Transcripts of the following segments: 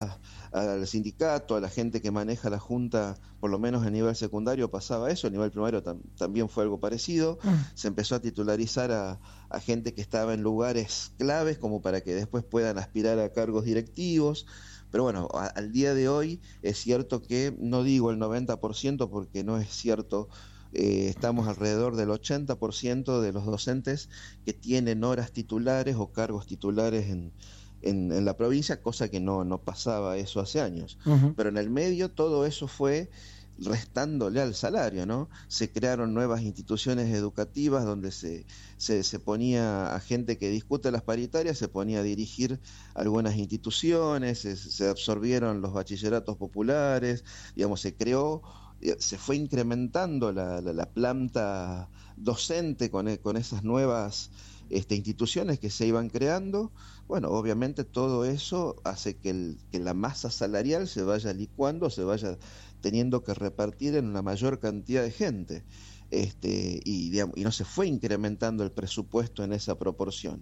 al sindicato, a la gente que maneja la Junta, por lo menos a nivel secundario pasaba eso, a nivel primario también fue algo parecido. Se empezó a titularizar a gente que estaba en lugares claves como para que después puedan aspirar a cargos directivos. Pero bueno, al día de hoy es cierto que, no digo el 90% porque no es cierto, estamos alrededor del 80% de los docentes que tienen horas titulares o cargos titulares en la provincia, cosa que no pasaba eso hace años. Uh-huh. Pero en el medio todo eso fue restándole al salario, ¿no? Se crearon nuevas instituciones educativas donde se ponía a gente que discute las paritarias, se ponía a dirigir algunas instituciones, se absorbieron los bachilleratos populares, digamos, se creó, se fue incrementando la planta docente con esas nuevas instituciones que se iban creando. Bueno, obviamente todo eso hace que la masa salarial se vaya licuando, se vaya teniendo que repartir en una mayor cantidad de gente, y no se fue incrementando el presupuesto en esa proporción.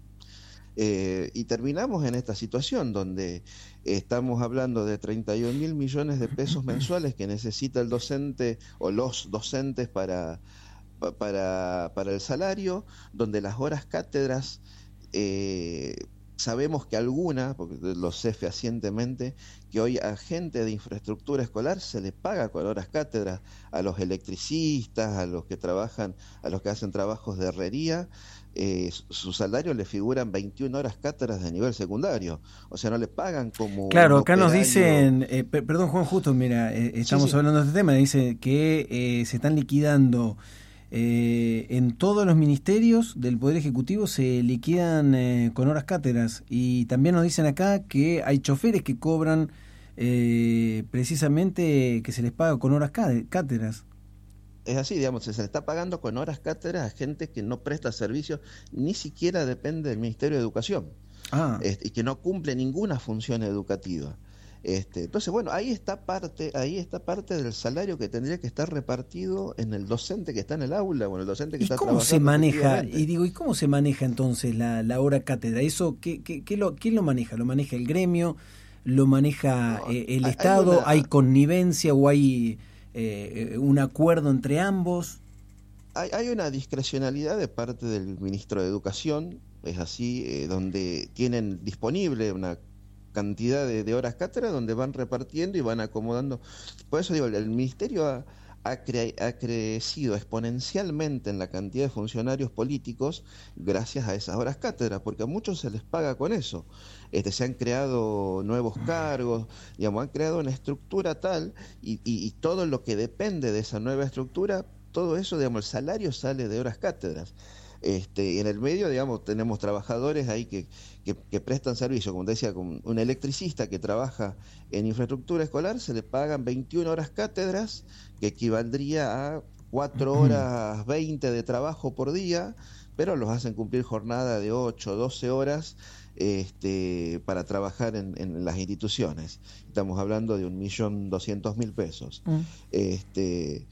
Y terminamos en esta situación donde estamos hablando de 31.000 millones de pesos mensuales que necesita el docente o los docentes para el salario, donde las horas cátedras, sabemos que alguna, porque lo sé fehacientemente, que hoy a gente de infraestructura escolar se le paga con horas cátedras, a los electricistas, a los que trabajan, a los que hacen trabajos de herrería, su salario le figuran 21 horas cátedras de nivel secundario, o sea, no le pagan como Claro, un acá nos operario. dicen, perdón Juan, justo, mira, Sí, estamos sí. hablando de este tema, dice que se están liquidando en todos los ministerios del Poder Ejecutivo, se liquidan con horas cátedras, y también nos dicen acá que hay choferes que cobran precisamente que se les paga con horas cátedras. Es así, digamos, se le está pagando con horas cátedras a gente que no presta servicios, ni siquiera depende del Ministerio de Educación, Ah, y que no cumple ninguna función educativa. Entonces, bueno, ahí está parte del salario que tendría que estar repartido en el docente que está en el aula o en el docente que ¿y está cómo se trabajando maneja? Y efectivamente. digo, ¿y cómo se maneja entonces la hora cátedra? ¿Eso quién lo maneja? ¿Lo maneja el gremio? ¿Lo maneja No, el hay Estado? ¿Hay una, connivencia o hay un acuerdo entre ambos? hay una discrecionalidad de parte del ministro de Educación, es así, donde tienen disponible una cantidad de horas cátedra donde van repartiendo y van acomodando. Por eso digo, el ministerio ha crecido exponencialmente en la cantidad de funcionarios políticos gracias a esas horas cátedra, porque a muchos se les paga con eso. Se han creado nuevos cargos, digamos, han creado una estructura tal y todo lo que depende de esa nueva estructura, todo eso, digamos, el salario sale de horas cátedras. En el medio, digamos, tenemos trabajadores ahí que prestan servicio, como te decía, con un electricista que trabaja en infraestructura escolar, se le pagan 21 horas cátedras, que equivaldría a 4 horas 20 de trabajo por día, pero los hacen cumplir jornada de 8 12 horas, para trabajar en las instituciones. Estamos hablando de 1.200.000 pesos. Mm. Este,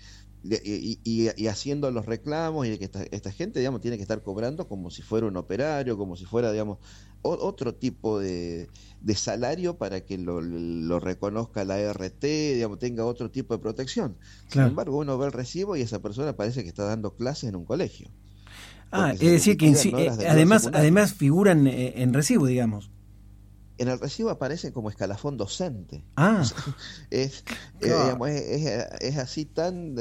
y haciendo los reclamos y de que esta gente, digamos, tiene que estar cobrando como si fuera un operario, como si fuera, digamos, otro tipo de salario para que lo reconozca la RT, digamos, tenga otro tipo de protección. Sin Claro. embargo, uno ve el recibo y esa persona parece que está dando clases en un colegio, Ah, porque es se le decir que liquidan horas de nivel secundario. además figuran en recibo, digamos. En el recibo aparece como escalafón docente. O Ah, sea, es, claro. digamos, es así tan,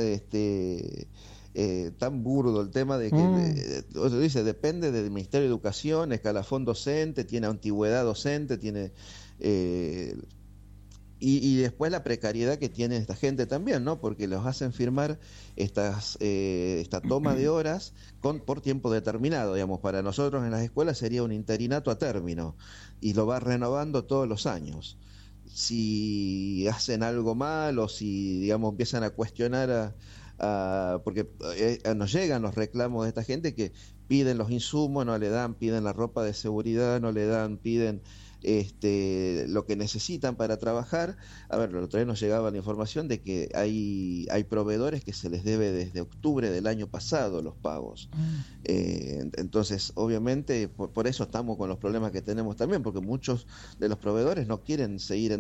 tan burdo el tema de que, Mm. o sea, dice, depende del Ministerio de Educación, escalafón docente, tiene antigüedad docente, tiene... eh, y después la precariedad que tiene esta gente también, ¿no? Porque los hacen firmar esta toma de horas por tiempo determinado, digamos. Para nosotros en las escuelas sería un interinato a término y lo va renovando todos los años. Si hacen algo mal o si, digamos, empiezan a cuestionar porque nos llegan los reclamos de esta gente que piden los insumos, no le dan, piden la ropa de seguridad, no le dan, piden lo que necesitan para trabajar. A ver, el otro día nos llegaba la información de que hay proveedores que se les debe desde octubre del año pasado los pagos. Entonces, obviamente, por eso estamos con los problemas que tenemos también, porque muchos de los proveedores no quieren seguir